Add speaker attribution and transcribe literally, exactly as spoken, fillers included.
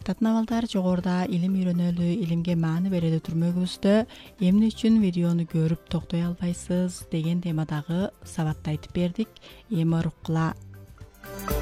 Speaker 1: Уруксаттатын абалдар жогорда илим үйрөнөлү, илимге мааны берели турмөгүбүздө эмне үчүн видеону көрүп токтой албайсыз деген темадагы сабатты айтып бердик. Эми уруккула.